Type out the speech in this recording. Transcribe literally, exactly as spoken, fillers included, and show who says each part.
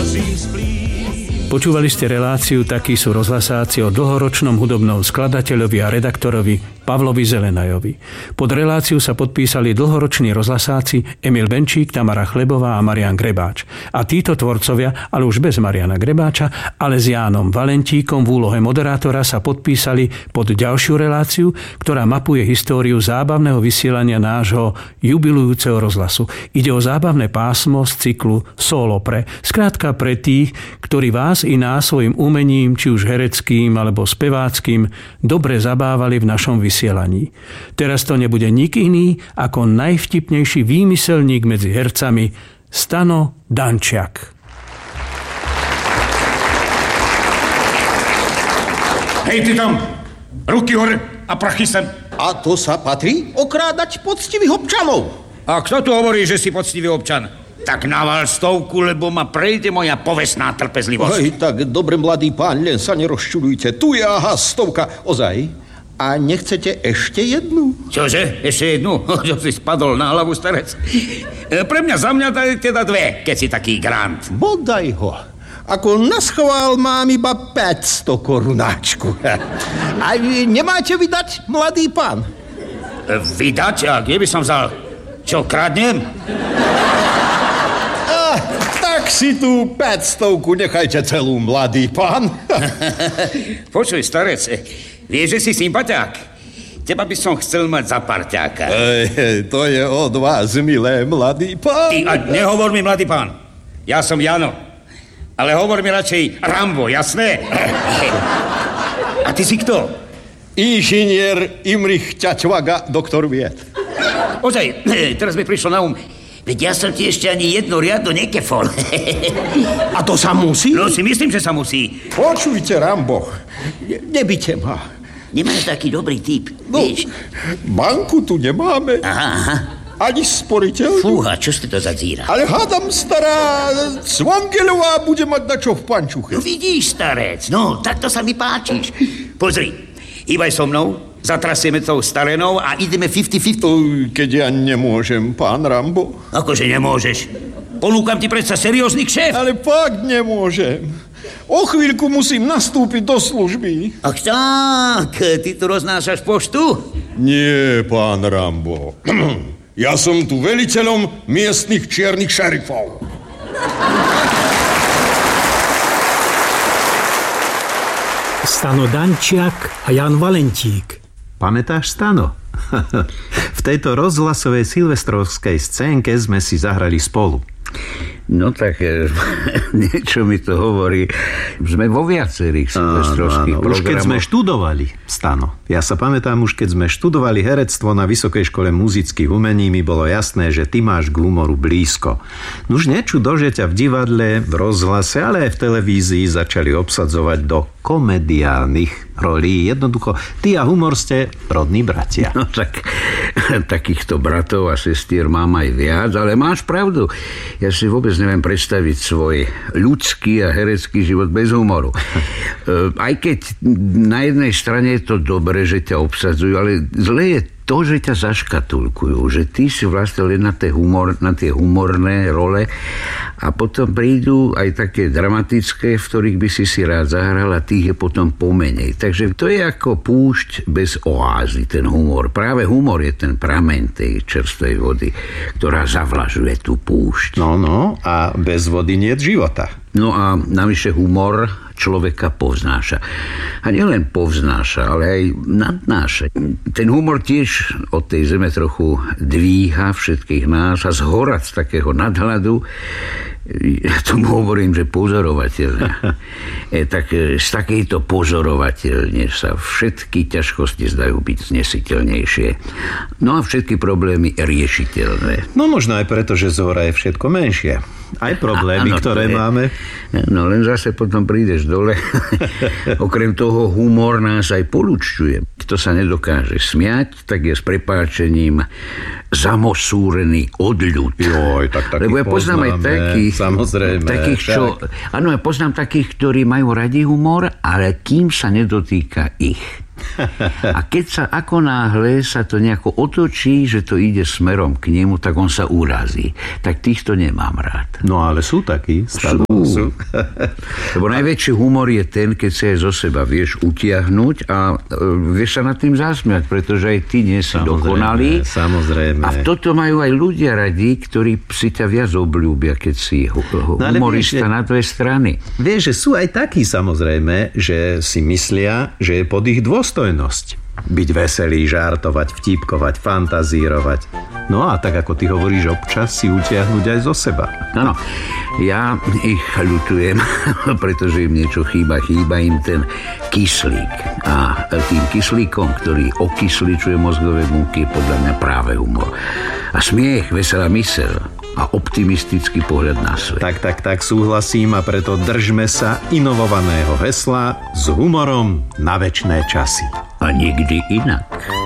Speaker 1: Počúvali ste reláciu Takí sú rozhlasáci o dlhoročnom hudobnom skladateľovi a redaktorovi Pavlovi Zelenajovi. Pod reláciu sa podpísali dlhoroční rozhlasáci Emil Benčík, Tamara Chlebová a Marián Grebáč. A títo tvorcovia, ale už bez Mariana Grebáča, ale s Jánom Valentíkom v úlohe moderátora sa podpísali pod ďalšiu reláciu, ktorá mapuje históriu zábavného vysielania nášho jubilujúceho rozhlasu. Ide o zábavné pásmo z cyklu Solo pre. Skrátka pre tých, ktorí vás i nás svojim umením, či už hereckým alebo speváckým, dobre zabávali v našom vysielaní. Teraz to nebude nik iný ako najvtipnejší výmyselník medzi hercami Stano Dančiak.
Speaker 2: Hej, ty tam! Ruky hore a prachy sem!
Speaker 3: A to sa patrí okrádať poctivých občanov.
Speaker 2: A kto tu hovorí, že si poctivý občan? Tak naval stovku, lebo ma prejde moja povestná trpezlivosť.
Speaker 3: Hej, tak dobre, mladý pán, len sa nerozčudujte. Tu je aha, stovka. Ozaj? A nechcete ešte jednu?
Speaker 2: Čože? Ešte jednu? Čo si spadol na hlavu, starec? Pre mňa, za mňa daj teda dve, keď si taký grant.
Speaker 3: Bodaj ho. Ako naschvál mám iba päťsto korunáčku. A vy nemáte vydať, mladý pán?
Speaker 2: Vydať? A kde by som vzal? Čo, kradnem?
Speaker 3: Tak si tu päťstovku nechajte celú, mladý pán.
Speaker 2: Počuj, starec, vieš, že si sympatiák? Teba by som chcel mať za parťáka.
Speaker 3: Ej, to je od vás, milé, mladý pán.
Speaker 2: Ty, a nehovor mi, mladý pán. Ja som Jano. Ale hovor mi radšej Rambo, jasné? A ty si kto?
Speaker 3: Inžinier Imrich Ťaťvaga, doktor vied.
Speaker 2: Ozaj, teraz mi prišlo na um. Veď ja som ti ešte ani jedno riadno nekefol.
Speaker 3: A to sa musí?
Speaker 2: No si myslím, že sa musí.
Speaker 3: Počujte, Rambo, ne- nebyte ma.
Speaker 2: Nemáš taký dobrý typ,
Speaker 3: No,
Speaker 2: vieš?
Speaker 3: banku tu nemáme.
Speaker 2: Aha, aha.
Speaker 3: Ani sporiteľ.
Speaker 2: Fúha, čo si to za díra?
Speaker 3: Ale hádam, stará Cvangelová bude mať na čo v pančuche.
Speaker 2: No vidíš, starec, no, takto sa mi páčiš. Pozri, hýbaj so mnou. Zatrasieme tou starenou a ideme päťdesiat päťdesiat.
Speaker 3: Keď ja nemôžem, pán Rambo.
Speaker 2: Akože nemôžeš? Ponúkam ti predsa seriózny kšeft.
Speaker 3: Ale fakt nemôžem. O chvíľku musím nastúpiť do služby.
Speaker 2: Ach tak, ty tu roznášaš poštu?
Speaker 3: Nie, pán Rambo. Ja som tu veliteľom miestnych čiernych šerifov.
Speaker 4: Stano Dančiak a Jan Valentík.
Speaker 5: Pamätáš, Stano? V tejto rozhlasovej silvestrovskej scénke sme si zahrali spolu.
Speaker 6: No tak niečo mi to hovorí. Sme vo viacerých silvestrovských programoch.
Speaker 5: Už keď sme študovali, Stano. Ja sa pamätám, už keď sme študovali herectvo na Vysokej škole muzických umení, mi bolo jasné, že ty máš k humoru blízko. Nuž nečudo, že ťa v divadle, v rozhlase, ale aj v televízii začali obsadzovať do komediálnych rolí. Jednoducho, ty a humor ste rodní bratia.
Speaker 6: No tak, takýchto bratov a sestier mám aj viac, ale máš pravdu. Ja si vôbec neviem predstaviť svoj ľudský a herecký život bez humoru. Aj keď na jednej strane je to dobré, že ťa obsadzujú, ale zle je to, že ťa zaškatulkujú, že ty si vlastne len na tie, humor, na tie humorné role a potom prídu aj také dramatické, v ktorých by si si rád zahral a tých je potom pomenej. Takže to je ako púšť bez oázy, ten humor. Práve humor je ten prameň tej čerstvej vody, ktorá zavlažuje tú púšť.
Speaker 5: No, no, a bez vody nie je života.
Speaker 6: No a navyše humor človeka povznáša. A nielen povznáša, ale aj nadnáša. Ten humor tiež od tej zeme trochu dvíha všetkých nás a zhora z takého nadhľadu, ja tomu hovorím, že pozorovateľne. E, tak z takejto pozorovateľne sa všetky ťažkosti zdajú byť znesiteľnejšie. No a všetky problémy riešiteľné.
Speaker 5: No možno aj preto, že zhora je všetko menšie. Aj problémy, a, áno, ktoré je, máme.
Speaker 6: No len zase potom prídeš dole. Okrem toho humor nás aj poľučťuje. Kto sa nedokáže smiať, tak je s prepáčením zamosúrený odľud.
Speaker 5: Joj, tak takých
Speaker 6: Lebo ja poznám aj takých,
Speaker 5: samozrejme,
Speaker 6: takých čo, áno, ja poznám takých, ktorí majú radi humor, ale kým sa nedotýka ich. A keď sa ako náhle sa to nejako otočí, že to ide smerom k nemu, tak on sa urazí. Tak týchto nemám rád.
Speaker 5: No ale sú takí.
Speaker 6: Sú, Sú. Sú. Lebo najväčší humor je ten, keď sa aj zo seba vieš utiahnuť a vieš sa nad tým zasmiať, pretože aj ty nie si dokonalý.
Speaker 5: Samozrejme.
Speaker 6: A toto majú aj ľudia radi, ktorí si ťa viac obľúbia, keď si humorista no, na dve strany.
Speaker 5: Vieš, že sú aj takí samozrejme, že si myslia, že je pod ich dôstojnosť. Byť veselý, žartovať, vtipkovať, fantazírovať. No a tak ako ty hovoríš, občas si utiahnuť aj zo seba.
Speaker 6: Áno, ja ich ľutujem, pretože im niečo chýba. Chýba im ten kyslík. A tým kyslíkom, ktorý okysličuje mozgové bunky, je podľa mňa práve humor. A smiech, veselá myseľ a optimistický pohľad na svet.
Speaker 5: Tak, tak, tak, súhlasím a preto držme sa inovovaného hesla s humorom na večné časy.
Speaker 6: A nikdy inak.